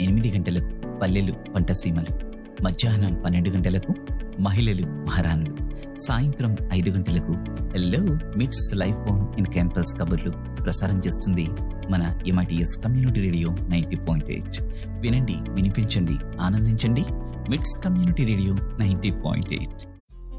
8 గంటలకు పల్లెలు పంటసీమలు, మధ్యాహ్నం 12 గంటలకు మహిళలు మహారాణులు, సాయంత్రం 5 గంటలకు హెల్లో మిట్స్ లైఫ్ ఆన్ ఇన్ క్యాంపస్ కబుర్లు ప్రసారం చేస్తుంది మన MITS కమ్యూనిటీ రేడియో 90.8. వినండి, వినిపించండి, ఆనందించండి. మిట్స్ కమ్యూనిటీ రేడియో 90.8.